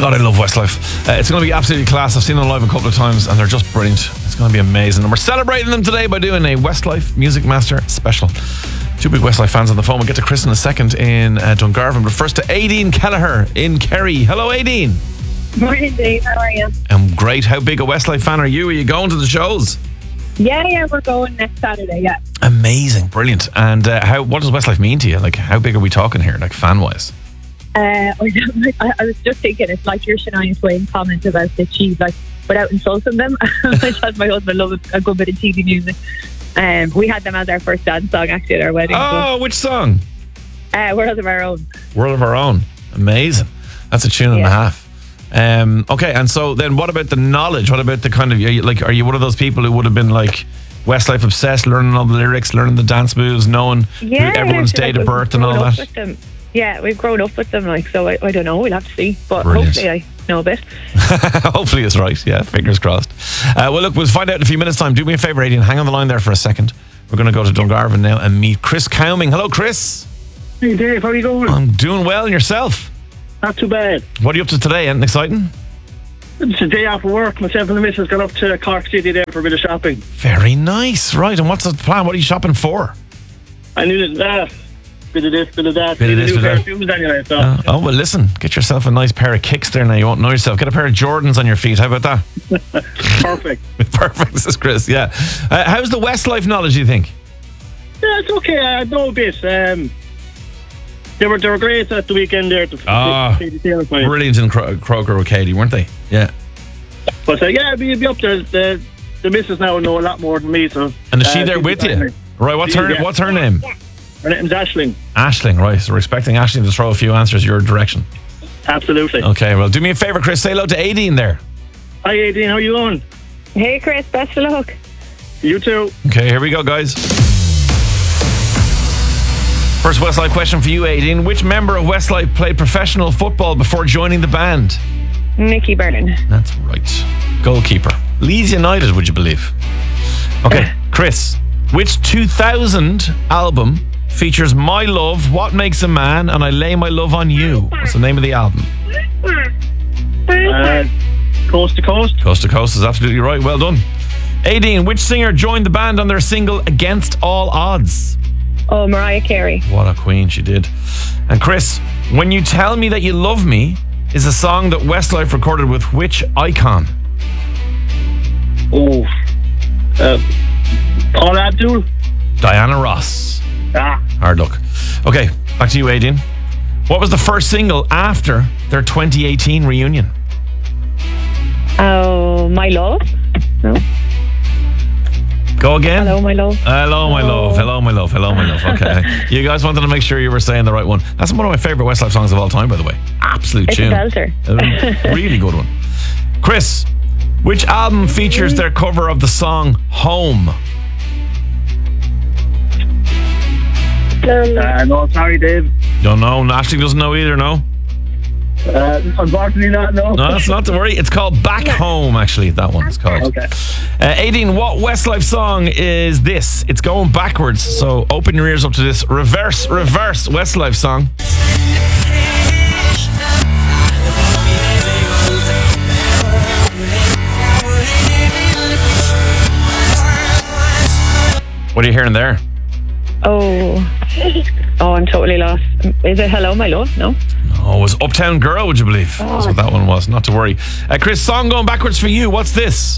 God, I love Westlife. It's going to be absolutely class. I've seen them live a couple of times and they're just brilliant. It's going to be amazing. And we're celebrating them today by doing a Westlife Music Master special. Two big Westlife fans on the phone. We'll get to Chris in a second in Dungarvan. But first to Aideen Kelleher in Kerry. Hello, Aideen. Morning, Dave. How are you? I'm great. How big a Westlife fan are you? Are you going to the shows? Yeah, we're going next Saturday, yeah. Amazing. Brilliant. And what does Westlife mean to you? Like, how big are we talking here, like, fan-wise? I was just thinking, it's like your Shania Twain comment about the cheese, like, without insulting them. Because my husband loves a good bit of TV music. We had them as our first dance song, actually, at our wedding. Oh, which song? World of Our Own. World of Our Own. Amazing. That's a tune and a half. Okay, and so then what about the knowledge? What about the kind of, are you one of those people who would have been like Westlife obsessed, learning all the lyrics, learning the dance moves, knowing everyone's date of birth and all that? Yeah, we've grown up with them, like, so I don't know, we'll have to see. But Brilliant. Hopefully I know a bit. Hopefully it's right, yeah, fingers crossed. Well, look, we'll find out in a few minutes' time. Do me a favour, Aideen, hang on the line there for a second. We're going to go to Dungarvan now and meet Chris Cowming. Hello, Chris. Hey, Dave, how are you going? I'm doing well, and yourself? Not too bad. What are you up to today? Anything exciting? It's a day off of work. Myself and the missus got up to Cork City there for a bit of shopping. Very nice, right. And what's the plan? What are you shopping for? I needed that. Bit of this, bit of that. Bit of this, bit of that. Anyway, so. Oh, well, listen, get yourself a nice pair of kicks there now. You won't know yourself. Get a pair of Jordans on your feet. How about that? Perfect. Perfect. This is Chris, yeah. How's the Westlife knowledge, do you think? Yeah, it's okay. I know a bit. They were great at the weekend there. Brilliant in Croker with Katie, weren't they? Yeah. But yeah, be up there. The missus now know a lot more than me. So. And is she there with you? Right, what's her name? Her name's Aisling. Aisling, right. So we're expecting Aisling to throw a few answers your direction. Absolutely. Okay, well, do me a favour, Chris. Say hello to Aideen there. Hi, Aideen. How are you going? Hey, Chris, best of luck. You too. Okay, here we go, guys. First Westlife question for you, Aideen. Which member of Westlife played professional football before joining the band? Nicky Byrne. That's right. Goalkeeper. Leeds United, would you believe? Okay, Chris. Which 2000 album features My Love, What Makes a Man, and I Lay My Love on You? What's the name of the album? Coast to Coast. Coast to Coast is absolutely right. Well done. Aideen, which singer joined the band on their single Against All Odds? Oh, Mariah Carey. What a queen she did. And Chris, When You Tell Me That You Love Me is a song that Westlife recorded with which icon? Oh, Paula Abdul. Diana Ross. Hard luck. Okay, back to you, Aideen. What was the first single after their 2018 reunion? Oh, My Love? No. Go again. Hello, My Love. Hello, my love. Hello, my love. Hello, my love. Okay. You guys wanted to make sure you were saying the right one. That's one of my favourite Westlife songs of all time, by the way. Absolute It's tune. a belter. Really good one. Chris, which album features their cover of the song Home? No, sorry, Dave. Don't know. Ashley doesn't know either, no? Unfortunately not, no. No, that's not to worry. It's called Back Home, actually, that one is called. Okay. Aideen, what Westlife song is this? It's going backwards, so open your ears up to this reverse Westlife song. What are you hearing there? Oh, I'm totally lost. Is it Hello, My Love? No? Oh, it was Uptown Girl, would you believe? That's what that one was, not to worry. Chris, song going backwards for you. What's this?